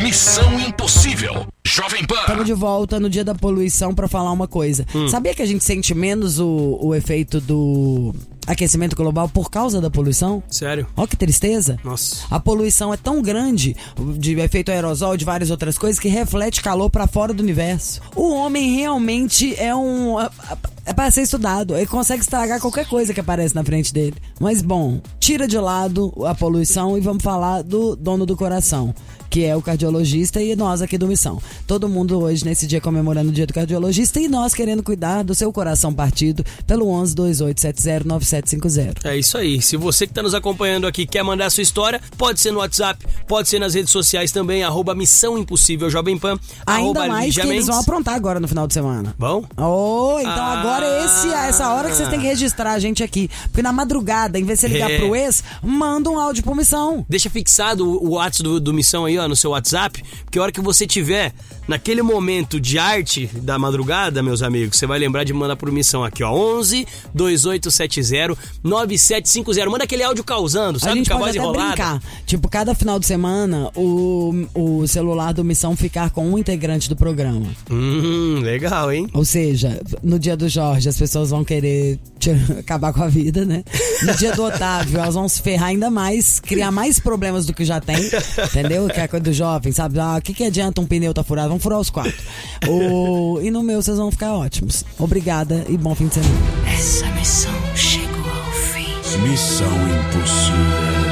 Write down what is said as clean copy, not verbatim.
Missão Impossível. Jovem Pan. Estamos de volta no dia da poluição pra falar uma coisa. Sabia que a gente sente menos o efeito do aquecimento global por causa da poluição? Sério? Ó que tristeza. Nossa. A poluição é tão grande, de efeito aerosol e de várias outras coisas, que reflete calor pra fora do universo. O homem realmente é para ser estudado. Ele consegue estragar qualquer coisa que aparece na frente dele. Mas bom, tira de lado a poluição e vamos falar do dono do coração, que é o cardiologista, e nós aqui do Missão. Todo mundo hoje nesse dia comemorando o dia do cardiologista, e nós querendo cuidar do seu coração partido pelo 1128709750. É isso aí. Se você que está nos acompanhando aqui quer mandar a sua história, pode ser no WhatsApp, pode ser nas redes sociais também, @Missão Impossível Jovem Pan. Ainda mais que eles vão aprontar agora no final de semana. Bom? Oh, então agora é essa hora que vocês têm que registrar a gente aqui. Porque na madrugada, em vez de você ligar pro ex, manda um áudio pro Missão. Deixa fixado o WhatsApp do Missão aí, ó, no seu WhatsApp, porque a hora que você tiver naquele momento de arte da madrugada, meus amigos, você vai lembrar de mandar por Missão aqui, ó, 11-2870-9750. Manda aquele áudio causando, sabe? A gente com a pode voz até enrolada. brincar. Tipo, cada final de semana, o celular do Missão ficar com um integrante do programa. Legal, hein? Ou seja, no dia do Jorge, as pessoas vão querer acabar com a vida, né? No dia do Otávio, elas vão se ferrar ainda mais, criar mais problemas do que já tem, entendeu? Que é a coisa do jovem, sabe? O que adianta um pneu tá furado? Vamos furar os 4. E no meu, vocês vão ficar ótimos. Obrigada e bom fim de semana. Essa missão chegou ao fim. Missão Impossível.